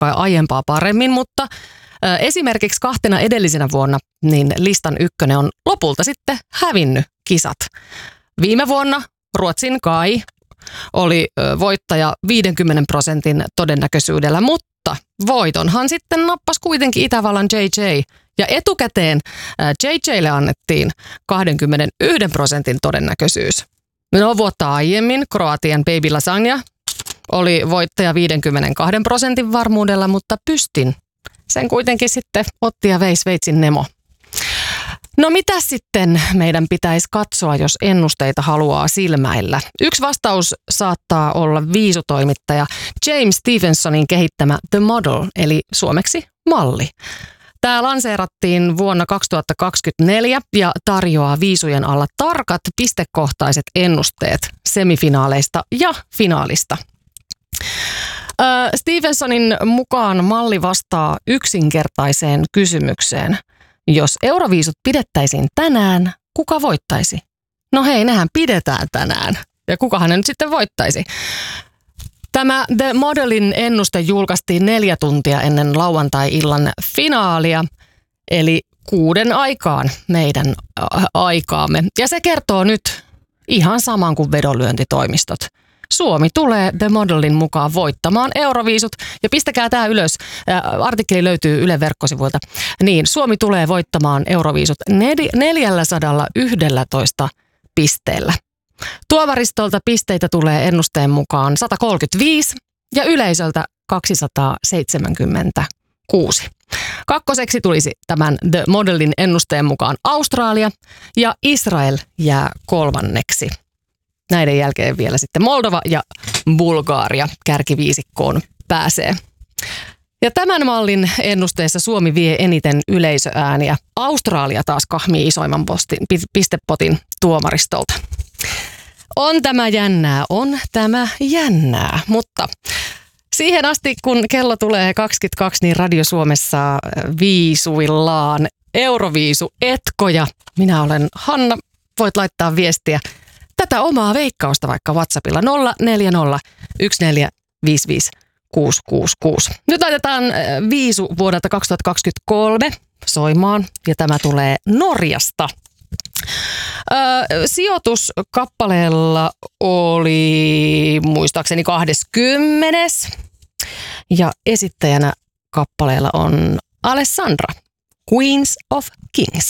kai aiempaa paremmin, mutta esimerkiksi 2 edellisenä vuonna niin listan ykkönen on lopulta sitten hävinnyt kisat. Viime vuonna Ruotsin Kai oli voittaja 50% todennäköisyydellä, mutta voitonhan sitten nappasi kuitenkin Itävallan JJ. Ja etukäteen JJlle annettiin 21% todennäköisyys. No vuotta aiemmin Kroatian Baby Lasagna oli voittaja 52% varmuudella, mutta Pystin sen kuitenkin sitten otti ja vei Sveitsin Nemo. No mitä sitten meidän pitäisi katsoa, jos ennusteita haluaa silmäillä? Yksi vastaus saattaa olla viisutoimittaja James Stevensonin kehittämä The Model, eli suomeksi malli. Tämä lanseerattiin vuonna 2024 ja tarjoaa viisujen alla tarkat pistekohtaiset ennusteet semifinaaleista ja finaalista. Stevensonin mukaan malli vastaa yksinkertaiseen kysymykseen. Jos euroviisut pidettäisiin tänään, kuka voittaisi? No hei, nehän pidetään tänään. Ja kukahan ne nyt sitten voittaisi? Tämä The Modelin ennuste julkaistiin 4 tuntia ennen lauantai-illan finaalia, eli 6 aikaan meidän aikaamme. Ja se kertoo nyt ihan saman kuin vedonlyöntitoimistot. Suomi tulee The Modelin mukaan voittamaan euroviisut. Ja pistäkää tämä ylös. Artikkeli löytyy Ylen verkkosivuilta. Niin, Suomi tulee voittamaan euroviisut 411 pisteellä. Tuomaristolta pisteitä tulee ennusteen mukaan 135 ja yleisöltä 276. Kakkoseksi tulisi tämän The Modelin ennusteen mukaan Australia ja Israel jää 3. Näiden jälkeen vielä sitten Moldova ja Bulgaria kärkiviisikkoon pääsee. Ja tämän mallin ennusteessa Suomi vie eniten yleisöääniä. Australia taas kahmii isoimman pistepotin tuomaristolta. On tämä jännää, mutta siihen asti kun kello tulee 22, niin Radio Suomessa viisuillaan Euroviisu-etkoja. Minä olen Hanna, voit laittaa viestiä tätä omaa veikkausta vaikka WhatsAppilla 040 1455 666. Nyt laitetaan viisu vuodelta 2023 soimaan ja tämä tulee Norjasta. Sijoitus kappaleella oli muistaakseni 20. Ja esittäjänä kappaleella on Alessandra, Queens of Kings.